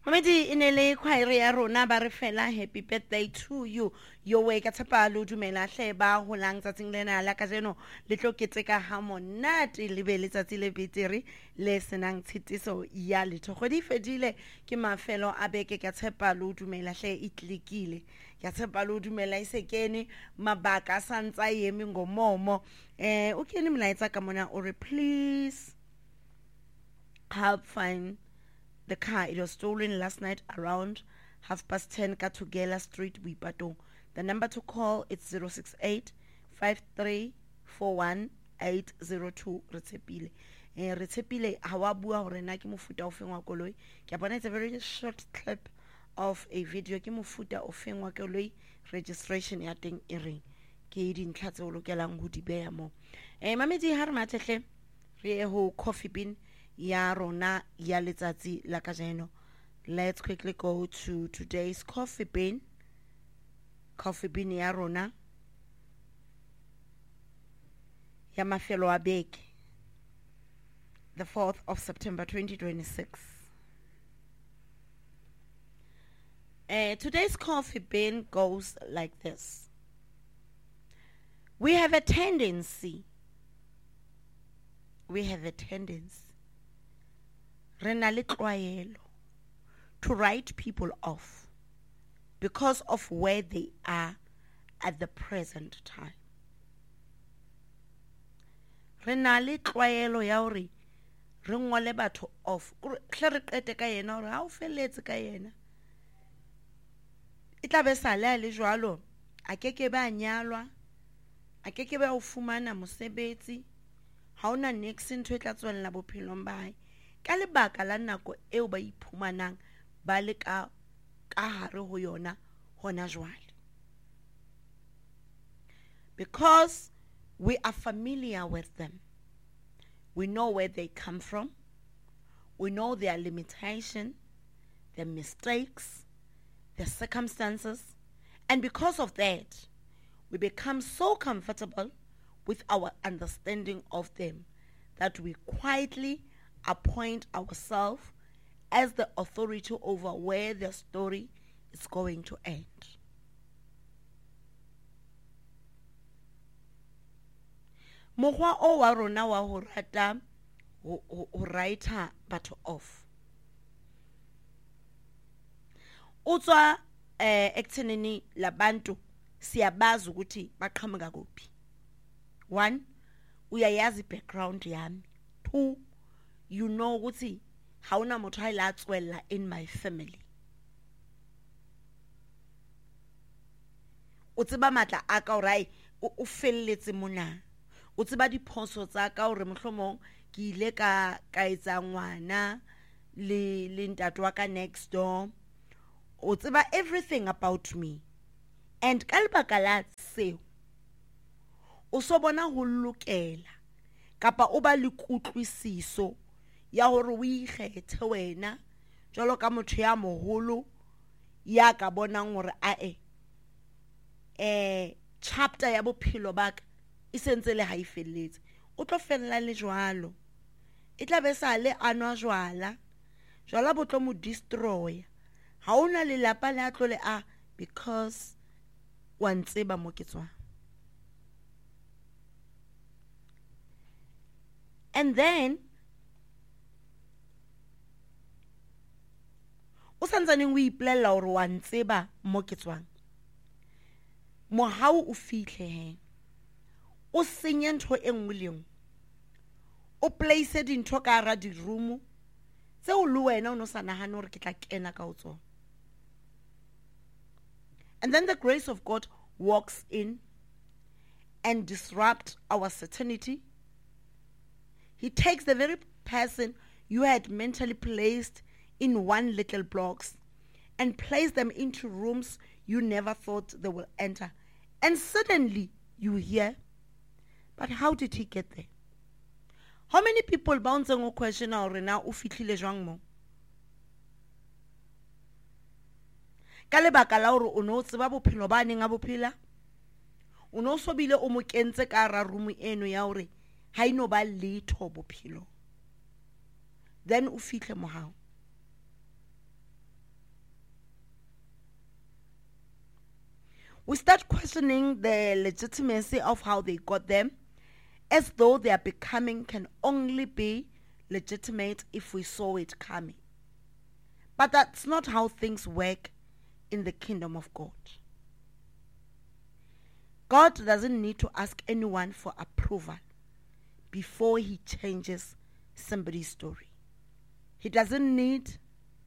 Mamedi inele khwaere ya rona ba re fela happy birthday to you. Yo we ka tshepa lo dumela hle ba holang tsatsing lena la kajeno le tlo keteka ha monate le be letsatsi le betere le senang tshitiso ya letho. Kgwedi fedile ke mafelo a beke ka tshepa lo dumela hle e klikile. Ka tshepa lo dumela isekene mabaka santsa yemi ngomomo. O kene mlaetsa ka mona o re please help find the car. It was stolen last night around 10:30 Katugela Street, Wipato. The number to call is 068 5341 802. Retepile. Retepile, hawabua horena ki mufuta ofengwa koloi. It's a very short clip of a video. Ki mufuta ofengwa koloi registration ya teng ering. Ke di ntlha tse o lokelang ho di beha mo. Mamedi ha re mathehle re ho coffee bean ya rona ya letsatsi la kajeno. Let's quickly go to today's coffee bean. Coffee bean ya rona ya mafelo a beke, the 4th of September 2026. Today's coffee bean goes like this. We have a tendency to write people off because of where they are at the present time. Renale tlwaelo ya hore re ngole batho off hle re qete ka yena hore ha o felletse ka yena e tla be sala le jwalo a keke ba nyalwa a keke ba o fumana mosebetsi ha ona next ntho e tla tswella bophelong ba hae ka lebaka la nako eo ba iphumanang ba le ka hare ho yona hona jwale. Because we are familiar with them, we know where they come from, we know their limitation, their mistakes, their circumstances, and because of that we become so comfortable with our understanding of them that we quietly appoint ourselves as the authority over where the story is going to end. Mokgwa o wa rona wa ho rata ho writer batho off utswa ekuthenini labantu siyabazi ukuthi baqhamuka kuphi. 1, uyayazi background yami. 2, you know ukuthi hauna motho ha ila tswella in my family. O tseba matla a ka hore o felletse mona. O tseba diphoso tsa ka hore mohlomong ke ile ka etsa ngwana le ntate wa ka next door. O tseba everything about me. And ka lebaka la seo o so bona ho lokela kapa o ba le kutlwisiso ya hore o ikgethe wena jwalo ka motho ya moholo ya ka bonang hore chapter ya bophelo baka e sentse le ha e felletse o tlo fella le jwalo e tla be sa le anwa jwala bo tlo mo destroy ha ona le lapa le atlo le because wa ntseba mo ke tswa. And then o santsaneng o ipolella hore wa ntseba mo ke tswang. Mohau o fihle he o senya ntho e nngwe le nngwe o place dintho ka hara di room tse o le wena o no sa nahane hore ke tla kena ka o tsona. And then the grace of God walks in and disrupts our certainty. He takes the very person you had mentally placed in one little blocks and place them into rooms you never thought they will enter. And suddenly you hear, but how did he get there? How many people bouncing a question or now o fitlhile jwang mo? Ka lebaka la hore o no tseba bophelo ba neng a bophela o no so bile o mo kentse ka ra room eno ya hore ha ino ba letho bophelo. Then o fihle mohao We start questioning the legitimacy of how they got them, as though their becoming can only be legitimate if we saw it coming. But that's not how things work in the kingdom of God. God doesn't need to ask anyone for approval before he changes somebody's story. He doesn't need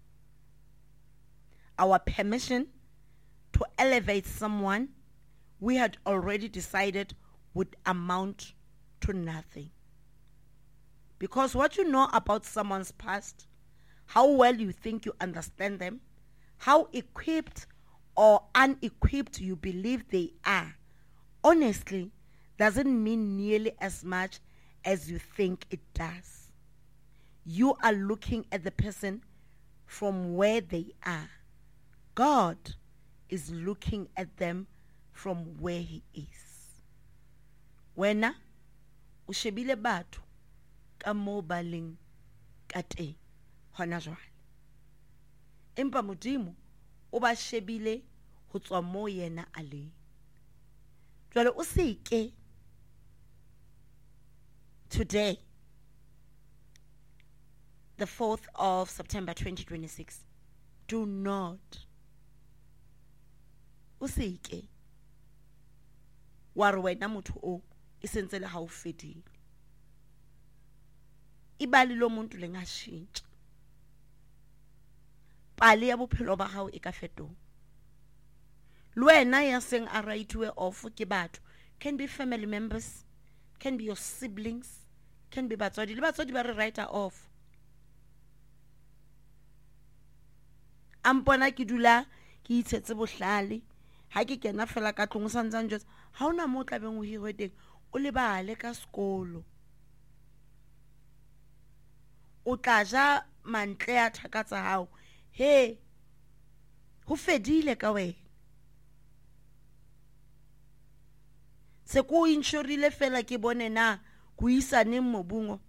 our permission to elevate someone we had already decided would amount to nothing. Because what you know about someone's past, how well you think you understand them, how equipped or unequipped you believe they are, honestly, doesn't mean nearly as much as you think it does. You are looking at the person from where they are. God is looking at them from where he is. Wena o shebile batho ka mo baleng ka teng hona jwale. Empa Modimo o ba shebile ho tswa mo yena a leng. Jwale o seke today, the 4th of September 2026, do not o seke wa re wena motho o e sentse le ha o fedile. Ibali lo muntu lengashintsha. Pale ya bophelo ba hao e ka fetoha. Le wena ya seng a write off ke batho, can be family members, can be your siblings, can be batswadi. Le batswadi ba re writer off. Ampona ke dula ke itshetse bohlale, ha ke kena fela ka tlong sa ntsang jwetsa ha ona mo tla beng o hirwe teng, o lebale ka sekolo. O tla ja mantle a thaka tsa hao. He, ho fedile ka wena. Se ko inshorile fela ke bone na go isane mobungo.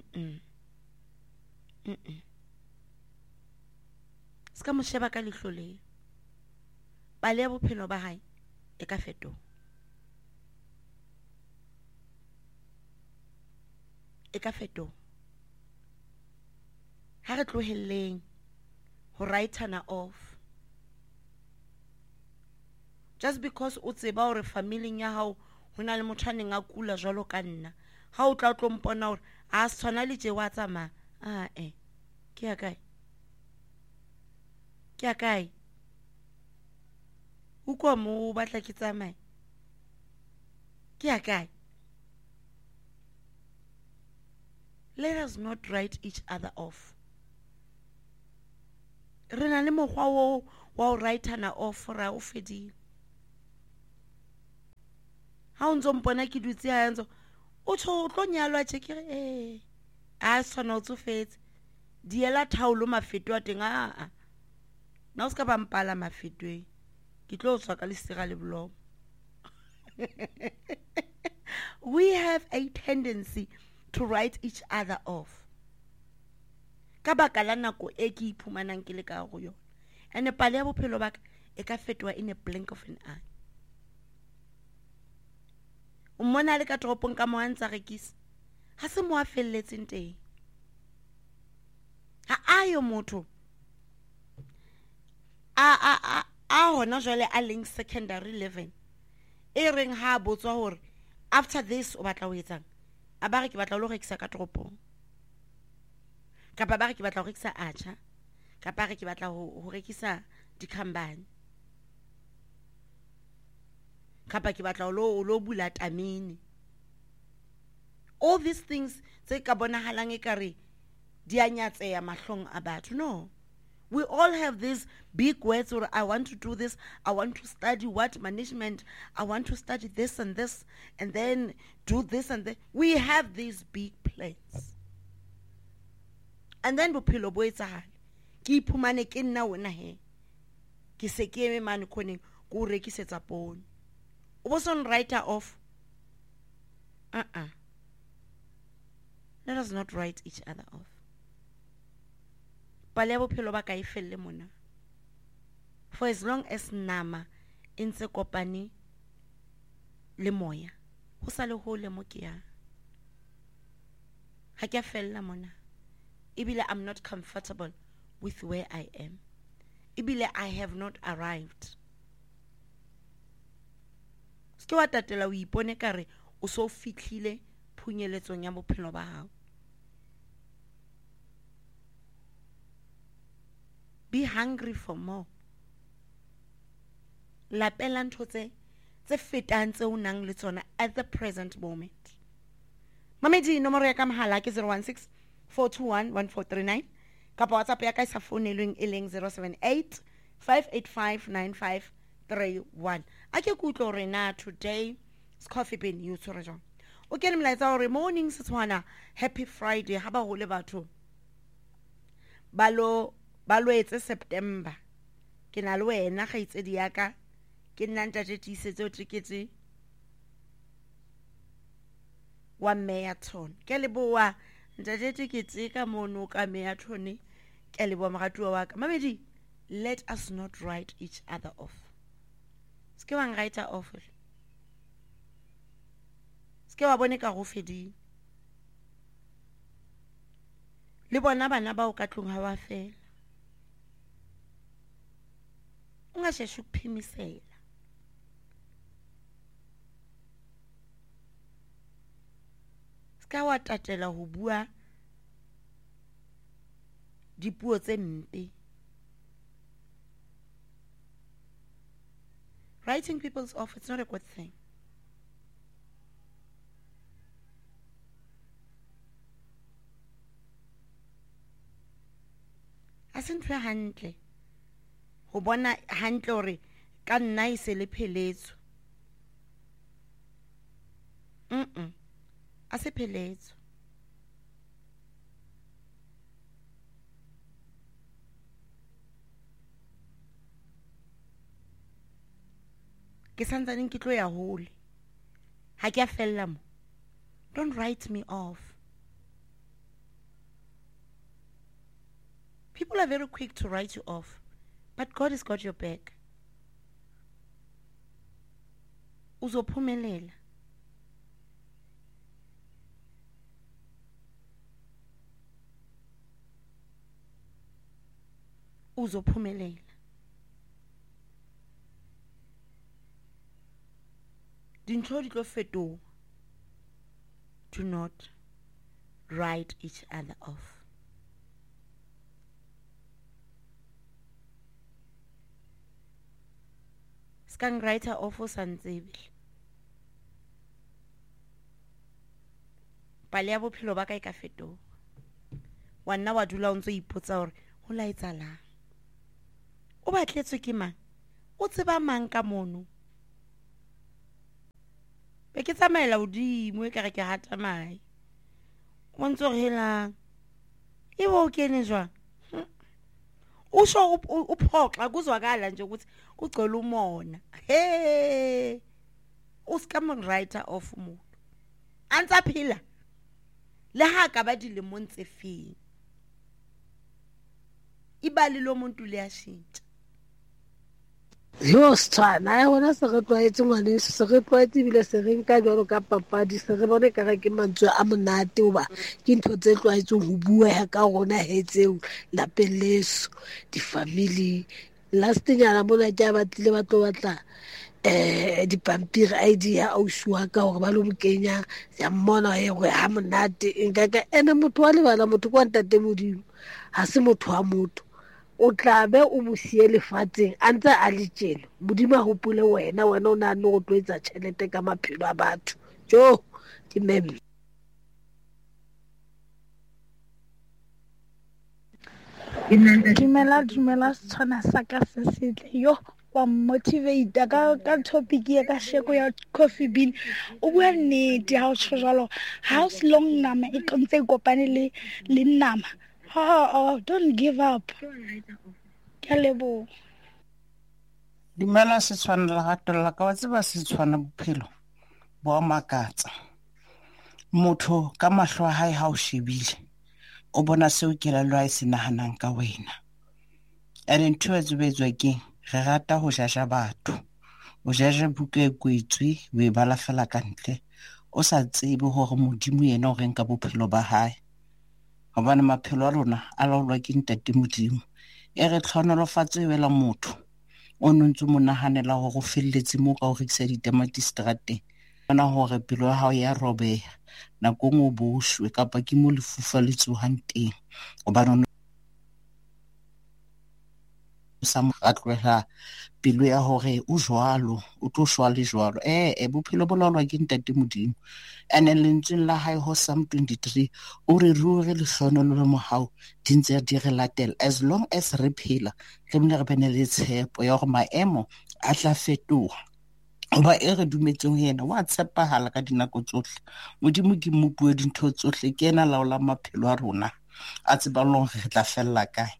Ska mo sheba ka lihlo le. Pale ya bophelo ba hae e ka fetoha. E ka fetoha. Ha re tlohelleng ho writana off. Just because o tseba hore family ya hao hona le motho a neng a kula jwalo ka nna, ha o tla tlo mpona hore a se tshwana le je wa tsamaya, ke ya kae? Ke ya kae? O kwa mo batla ke tsamaye? Ke ya kae? Let us not write each other off. Re na le mokgwa wo wa o writana off ra o fedile. Ha o ntso mpona ke dutse ha ntso o tlo nyalwa tje ke re a sona o tsofetse diela thaolo mafeto a teng a na o ska ba mpala mafetwe ke tlo tswa ka lesira le bolomo. We have a tendency to write each other off ka baka la nako e ke iphumanang ke le ka go yona, ene pale ya bophelo ba ka e ka fetoha in a blink of an eye. O mmona le ka toropong ka mo a ntsa rekisa, ha se mo a felletseng teng. Ha ayo motho a hona jwale a leng secondary 11 e reng ha botswa hore after this o batla ho etsang, a ba re ke batla ho rekisa ka toropong, kapa ba re ke batla ho rekisa acha, kapa re ke batla ho rekisa dikhambane, kapa ke batla ho lo bula tamini. All these things tse ka bonahalang e kare di a nyatseya mahlong a batho. No, we all have these big words, or I want to do this, I want to study what management, I want to study this, and then do this and that. We have these big plans, and then bophelo bo etsahale ke iphumane ke nna wena he ke se ke eme mane khoneng go rekisetsa pone o bo son writer off. Let us not write each other off. Pale ya bophelo ba ka e felle mona. For as long as nama e ntse kopane le moya ho sa le hole mo ke yang ha ke fella mona ebile I'm not comfortable with where I am ebile I have not arrived ske wa tatela o ipone kare o so fitlhile phunyeletsong ya bophelo ba hao. Be hungry for more. Lapela ntho tse fetang tse o nang le tsona at the present moment. Mamedi nomoro ya ka mohala ke 016 421 1439 kapa WhatsApp ya ka isa founelweng e leng 078 585 9531. Ake kutlo re na today it's coffee bean you tsore jang. O ke mlaetsa hore morning Setswana happy Friday ha ba hole batho. Balo etse September. Ke na le wena ga itsedi ya ka. Ke nna ntate tisetse o tiketse wa marathon. Ke le boa ntate tiketse ka mono ka marathon. Ke le boa mogatuwa wa ka. Mamedi, let us not write each other off. Ske wa write off. Ske wa bone ka go fedi. Le bona bana ba o ka tlong ha wa fela. Unga sheshu phimisela. Ska wa tatela ho bua dipuo tse mpe. Writing people's off, it's not a good thing. Asintwe hantle. Ho bona hantle hore ka nna ise le pheletso. A se pheletso. Ke santsane ke tlo ya hole. Ha ke a fella mo. Don't write me off. People are very quick to write you off, but God has got your back. Uzophumelela. Uzophumelela. Dintho di tlo fetoha. Do not write each other off. Skang writer off o santsebile. Pale ya bophelo ba ka e ka fetoha. Wa nna wa dula o ntse ipotsa hore ho la etsalang. O batletswe ke mang? O tseba mang ka mono? Be ke tsamaela hodimo e kare ke hata mai. O ntse re helang. E bo kene jwang? Usho uphoxa kuzwakala nje ukuthi ugcela umona. Hey! Uskam writer of umuntu. Antsa phila. Le ha ka ba dilemo ntse feng. Ibali lo muntu le yashintsha. Yo Setswana ya bona se re tlwaetse ngwaneso se re tlwaetse bile se re nka jalo ka papadi se re bone ka ke mantswe a monate oba ke ntho tse tlwaetseng ho bua ya ka rona hetseng lapeng leso di family last nyana mona ke ba tlile ba tlo batla dipampiri ID ya aushwa ka hore ba lo mokenya ya mmona e go ha monate nka ka ene motho wa lebala motho kwa ntate modimo ha se motho wa motho o tla be o busie lefatsheng a ntse a le tjelo modimo a hopole wena o na no go tloetsa tšhelete ka maphelo a batho jo ke meme dumela Setswana sa ka se setle yo wa motivate ka topic ya ka sheko ya coffee bean o bua nnete ha o tshwa jalo house long nama e kontse kopane le nama. Oh, don't give up. Kalebo. Dumela Setswana la gatolla ka wa tseba Setswana bophelo bo makatsa. Motho ka mahlo a hae ha o shebile o bona seo kelello a se nahanang ka wena. Ene ntho e tsebetswa ke re rata ho jaja batho o jaja buka e kwetswe o e bala fela ka ntle o sa tsebe hore Modimo yena o reng ka bophelo ba hae hobane maphelo a rona a laolwa ke Ntate Modimo e re tlhonolofatse wela motho o nontse mo nahanela hore o felletse mo ka o rekisa ditamati strateng bona hore pelo ya hao ya robeha nako ngwe o boshwe kapa ke mo lefufa le tsohang teng hobane sa mo atlohela pelo ya hore o jwalo o tlo shwa le jwalo bophelo bo laolwa ke Ntate Modimo ene lentsweng la hae ho Psalm 23 o re ruri le hlonolo le mohau di ntse di re latela as long as re phela tlamehile re bene le tshepo ya hore maemo a tla fetoha hoba e re dumetseng yena wa tshepahala ka dinako tsohle Modimo ke mo bua dintho tsohle ke ena laola maphelo a rona a tseba le hore re tla fella kae.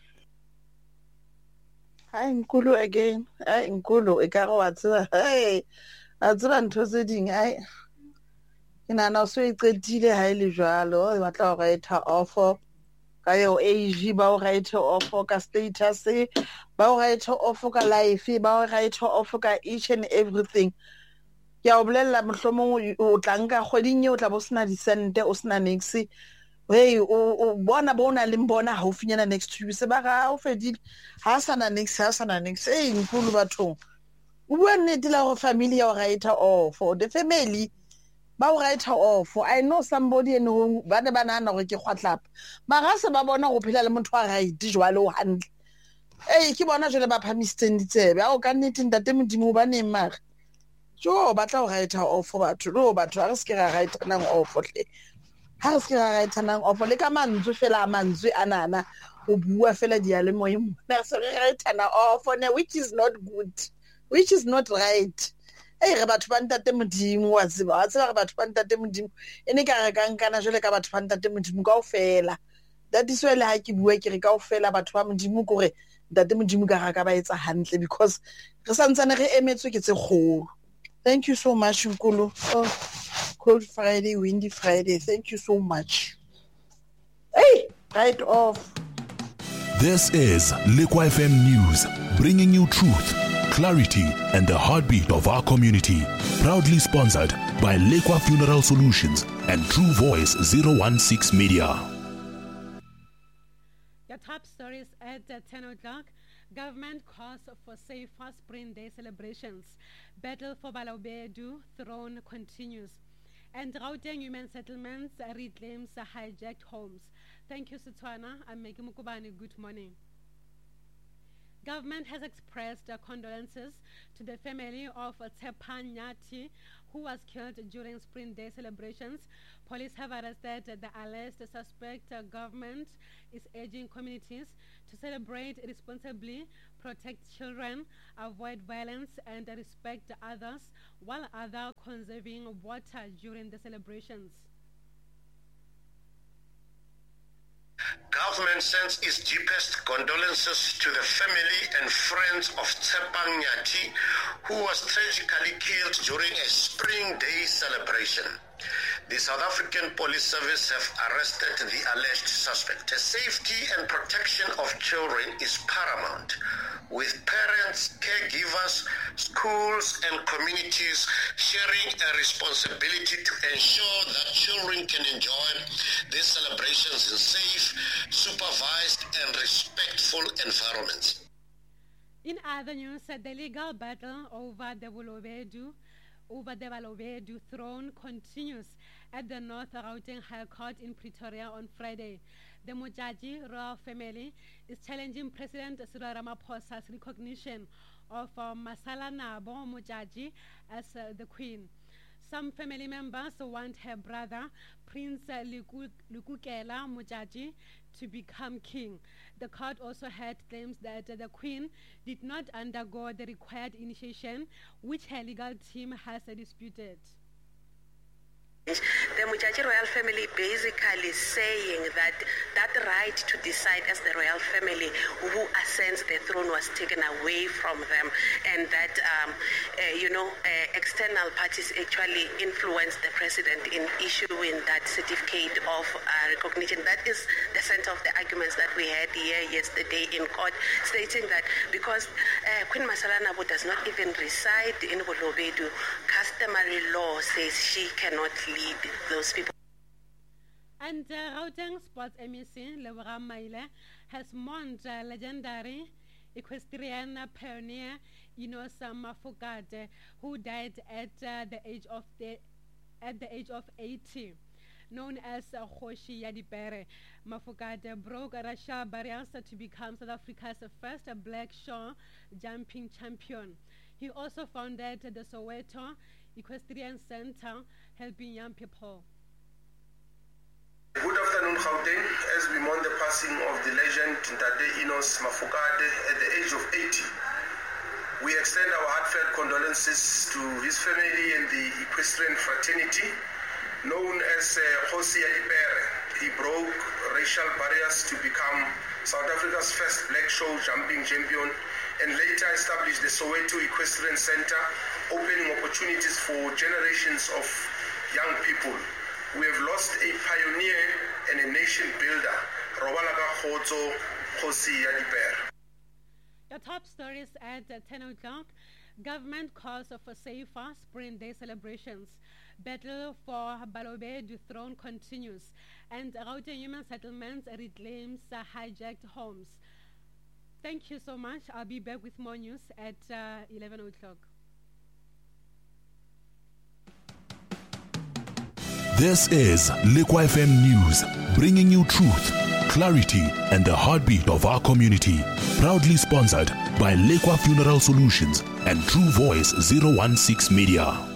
Hi Nkulu again. Hi Nkulu, e ka re wa tseba. A tseba ntho tse ding ke nahana o so e qetile ha e le jwalo o batla ho write off ka yo age ba o write off ka status ba o write off ka life ba o write off ka each and everything. Ke a o bolella mohlomong o tla nka kgweding eo o tla bo sena disente o sena nix o bona bona le mbona haufinyana next to you se ba ga o fedile ha sana nix Nkulu bathong o bua nnete la go family ya o write off the family ba o write off. I know somebody and who ba ne ba nana gore ke kgwatlapa mara se ba bona go phela le motho wa right jwale o handle ke bona jwale ba phamisitseng ditsebe a o ka nnete Ntate Modimo ba ne mara jo batla o write off batho ha re se ke ra write nang off hle ha re se ke ra write nang off le ka mantswe fela mantswe anana o bua fela dialemoyeng mona se re write nang off which is not good, which is not right. Re batho ba Ntate Modimo wa tseba re batho ba Ntate Modimo ene ka re ka nkana jwale ka batho ba Ntate Modimo kaofela that is why le ha ke bua ke re kaofela batho ba Modimo gore Ntate Modimo ka ga ka ba etsa hantle because re santsane re emetswe ke tse kgolo. Thank you so much Nkulu. Cold Friday, windy Friday. Thank you so much. Right off. This is Lekwa FM News, bringing you truth, clarity, and the heartbeat of our community. Proudly sponsored by Lekwa Funeral Solutions and True Voice 016 Media. Your top stories at 10 o'clock. Government calls for safer Spring Day celebrations. Battle for Balobedu throne continues. And Gauteng Human Settlements reclaims hijacked homes. Thank you, Setswana. I'm Maggie Mukubani. Good morning. Government has expressed condolences to the family of Tshepang Nyati, who was killed during Spring Day celebrations. Police have arrested the alleged suspect. Government is urging communities to celebrate responsibly, protect children, avoid violence, and respect others, while others conserving water during the celebrations. Government sends its deepest condolences to the family and friends of Tshepang Nyati, who was tragically killed during a Spring Day celebration. The South African Police Service have arrested the alleged suspect. The safety and protection of children is paramount, with parents, caregivers, schools, and communities sharing a responsibility to ensure that children can enjoy these celebrations in safe, supervised, and respectful environments. In other news, the legal battle over the Balobedu throne continues at the North Gauteng High Court in Pretoria on Friday. The Mojaji royal family is challenging President Cyril Ramaphosa's recognition of Masala Nabo Mojaji as the Queen. Some family members want her brother, Prince Lukukela Mojaji, to become king. The court also had claims that the Queen did not undergo the required initiation, which her legal team has disputed. the Mojaji royal family basically saying that that right to decide as the royal family who ascends the throne was taken away from them, and that external parties actually influenced the president in issuing that certificate of recognition. That is the center of the arguments that we had here yesterday in court, stating that because Queen Masalanabo does not even reside in Bolobedu, customary law says she cannot lead those people. And Gauteng Sports MEC Lebogang Maile has mourned legendary equestrian pioneer Inosa Mafokate, who died at the age of 80. Known as Kgoshi ya Dipere, Mafokate broke racial barriers to become South Africa's first black show jumping champion. He also founded the Soweto Equestrian Center, helping young people. Good afternoon, Gauteng. As we mourn the passing of the legend Ntate Enos Mafokate at the age of 80, we extend our heartfelt condolences to his family and the equestrian fraternity. Known as Kgoshi ya Dipere, he broke racial barriers to become South Africa's first black show jumping champion, and later established the Soweto Equestrian Center, opening opportunities for generations of young people. We have lost a pioneer and a nation builder, Robalaka Khotso Kgoshi ya Dipere. Your top stories at 10 o'clock. Government calls for safer Spring Day celebrations. Battle for Balobedu throne continues. And Gauteng Human Settlements reclaims hijacked homes. Thank you so much. I'll be back with more news at 11 o'clock. This is Lekwa FM News, bringing you truth, clarity, and the heartbeat of our community. Proudly sponsored by Lekwa Funeral Solutions and True Voice 016 Media.